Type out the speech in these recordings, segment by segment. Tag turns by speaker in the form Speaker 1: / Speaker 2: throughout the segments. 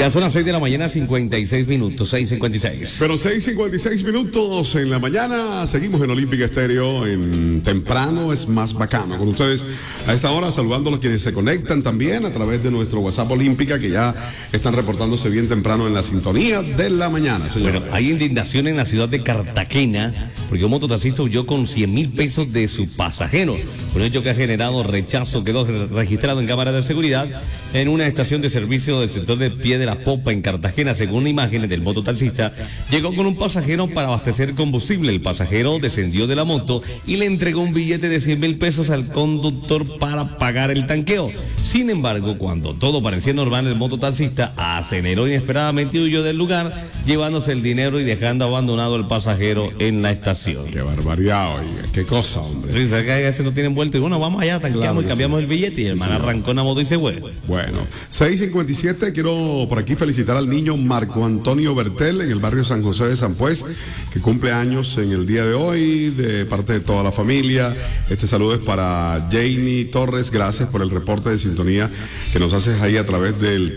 Speaker 1: Ya son las 6 de la mañana, 56 minutos, 6:56.
Speaker 2: Pero 6:56 minutos en la mañana, seguimos en Olímpica Estéreo, en Temprano es más bacano. Con ustedes a esta hora, saludando a los quienes se conectan también a través de nuestro WhatsApp Olímpica, que ya están reportándose bien temprano en la sintonía de la mañana, señores.
Speaker 1: Bueno, hay indignación en la ciudad de Cartagena, porque un mototaxista huyó con 100.000 pesos de su pasajero. Un hecho que ha generado rechazo, quedó registrado en cámaras de seguridad en una estación de servicio del sector de Pie de la Popa en Cartagena. Según imágenes del mototaxista, llegó con un pasajero para abastecer combustible. El pasajero descendió de la moto y le entregó un billete de 100.000 pesos al conductor para pagar el tanqueo. Sin embargo, cuando todo parecía normal, el mototaxista aceleró inesperadamente y huyó del lugar, llevándose el dinero y dejando abandonado al pasajero en la estación.
Speaker 2: Qué barbaridad, oiga, qué cosa, hombre.
Speaker 1: Sí, ¿sabes que a veces no tienen vuelto? Y bueno, vamos allá, tanqueamos, claro, y cambiamos el billete. Y el man arrancó una moto y se fue.
Speaker 2: Bueno, 6:57, quiero por aquí felicitar al niño Marco Antonio Bertel en el barrio San José de San Pues, que cumple años en el día de hoy, de parte de toda la familia. Este saludo es para Janie Torres, gracias por el reporte de sintonía que nos haces ahí a través del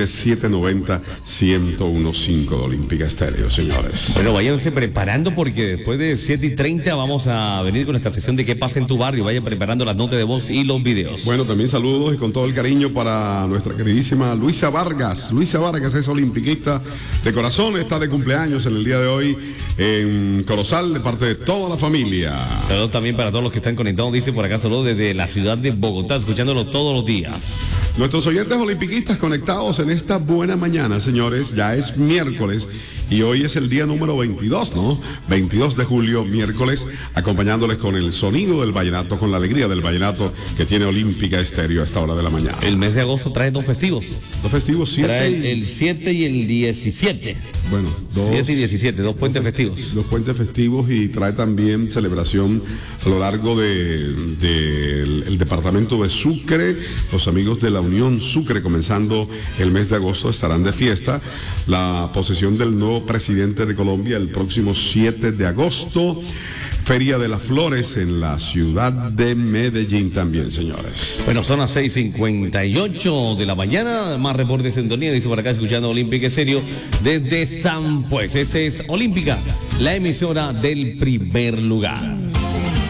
Speaker 2: 320-790-1015 de Olímpica Estéreo, señores.
Speaker 1: Bueno, váyanse preparando porque después de 7:30 vamos a venir con nuestra sesión de qué pasa en tu barrio. Vayan preparando las notas de voz y los videos.
Speaker 2: Bueno, también saludos y con todo el cariño para nuestra queridísima Luisa Vargas. Luisa Vargas es olimpiquista de corazón, está de cumpleaños en el día de hoy en Corozal, de parte de toda la familia.
Speaker 1: Saludos también para todos los que están conectados, dice por acá, saludos desde la ciudad de Bogotá, escuchándolo todos los días.
Speaker 2: Nuestros oyentes olimpiquistas conectados en esta buena mañana, señores, ya es miércoles y hoy es el día número 22, ¿no? 22 de julio, miércoles, acompañándoles con el sonido del vallenato, con la alegría del vallenato que tiene Olímpica Estéreo a esta hora de la mañana.
Speaker 1: El mes de agosto trae dos festivos.
Speaker 2: Dos festivos, 7
Speaker 1: trae el 7 y el 17.
Speaker 2: Bueno,
Speaker 1: 7 y 17, dos puentes festivos.
Speaker 2: Dos puentes festivos y trae también celebración a lo largo del departamento de Sucre. Los amigos de la Unión Sucre, comenzando el mes de agosto, estarán de fiesta. La posesión del nuevo presidente de Colombia el próximo 7 de agosto. Feria de las Flores en la ciudad de Medellín también, señores.
Speaker 1: Bueno, son las 6:58 de la mañana. Más reporte de sintonía, dice por acá, escuchando Olímpica Estéreo desde San Pues. Ese es Olímpica, la emisora del primer lugar.